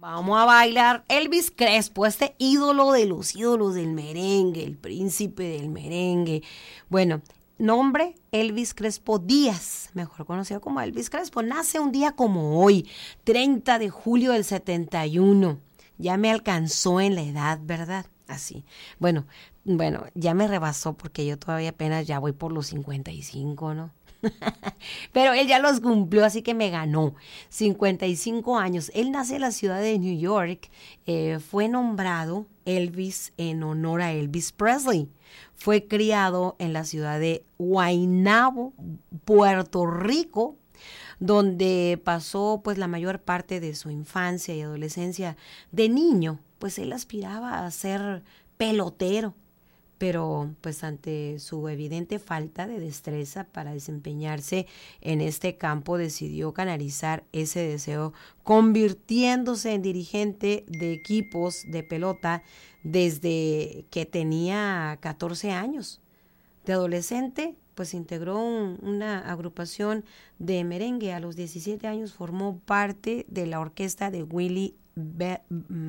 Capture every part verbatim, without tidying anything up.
Vamos a bailar Elvis Crespo, este ídolo de los ídolos del merengue, el príncipe del merengue. Bueno, nombre Elvis Crespo Díaz, mejor conocido como Elvis Crespo. Nace un día como hoy, treinta de julio del setenta y uno. Ya me alcanzó en la edad, ¿verdad? Así. Bueno, bueno, ya me rebasó porque yo todavía apenas ya voy por los cincuenta y cinco, ¿no? Pero él ya los cumplió, así que me ganó. cincuenta y cinco años. Él nace en la ciudad de New York. Eh, fue nombrado Elvis en honor a Elvis Presley. Fue criado en la ciudad de Guaynabo, Puerto Rico, donde pasó pues la mayor parte de su infancia y adolescencia. De niño, pues él aspiraba a ser pelotero, pero pues ante su evidente falta de destreza para desempeñarse en este campo decidió canalizar ese deseo convirtiéndose en dirigente de equipos de pelota desde que tenía catorce años. De adolescente pues integró un, una agrupación de merengue. A los diecisiete años formó parte de la orquesta de Willy Be-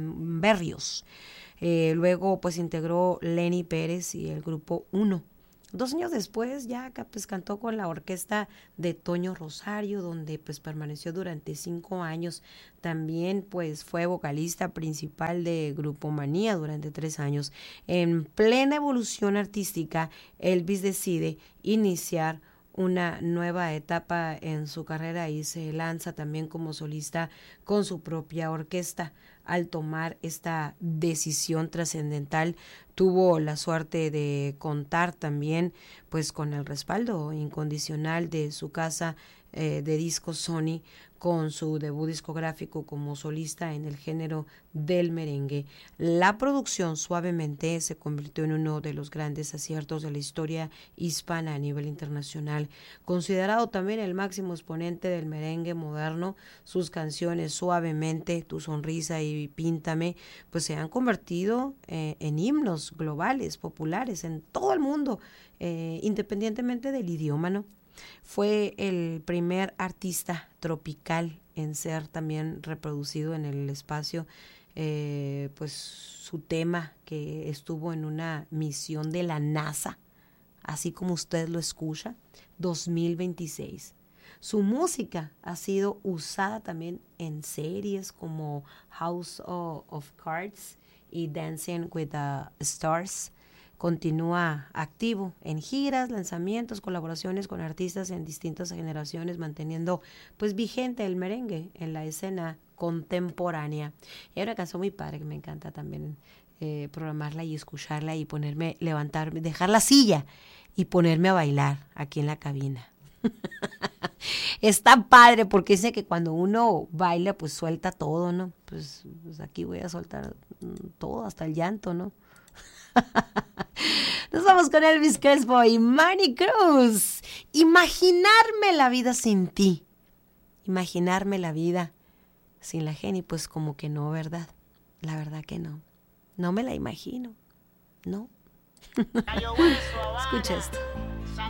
Berrios. Eh, luego pues integró Lenny Pérez y el grupo Uno. Dos años después ya pues cantó con la orquesta de Toño Rosario, donde pues permaneció durante cinco años. También pues fue vocalista principal de Grupo Manía durante tres años. En plena evolución artística, Elvis decide iniciar una nueva etapa en su carrera y se lanza también como solista con su propia orquesta. Al tomar esta decisión trascendental, tuvo la suerte de contar también pues con el respaldo incondicional de su casa eh, de discos Sony, con su debut discográfico como solista en el género del merengue. La producción Suavemente se convirtió en uno de los grandes aciertos de la historia hispana a nivel internacional. Considerado también el máximo exponente del merengue moderno, sus canciones Suavemente, Tu Sonrisa y Píntame, pues se han convertido eh, en himnos globales, populares en todo el mundo, eh, independientemente del idioma, ¿no? Fue el primer artista tropical en ser también reproducido en el espacio, eh, pues su tema que estuvo en una misión de la NASA, así como usted lo escucha, dos mil veintiséis. Su música ha sido usada también en series como House of Cards y Dancing with the Stars. Continúa activo en giras, lanzamientos, colaboraciones con artistas en distintas generaciones, manteniendo pues vigente el merengue en la escena contemporánea. Y hay una canción muy padre que me encanta también eh, programarla y escucharla y ponerme, levantarme, dejar la silla y ponerme a bailar aquí en la cabina. Está padre porque dice que cuando uno baila pues suelta todo, ¿no? Pues, pues aquí voy a soltar todo, hasta el llanto, ¿no? Nos vamos con Elvis Crespo y Manny Cruz. Imaginarme la vida sin ti. Imaginarme la vida sin la Jenny, pues como que no, ¿verdad? La verdad que no. No me la imagino. No. Escucha esto.